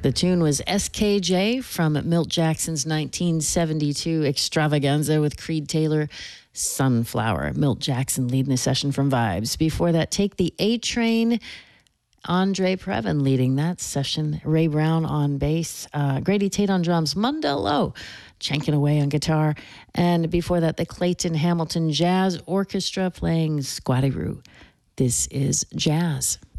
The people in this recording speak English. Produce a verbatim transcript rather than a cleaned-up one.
The tune was S K J from Milt Jackson's nineteen seventy-two extravaganza with Creed Taylor, Sunflower. Milt Jackson leading the session from Vibes. Before that, Take the A Train, Andre Previn leading that session. Ray Brown on bass, uh, Grady Tate on drums, Mundell Lowe chanking away on guitar. And before that, the Clayton Hamilton Jazz Orchestra playing Squatty Roo. This is Jazz.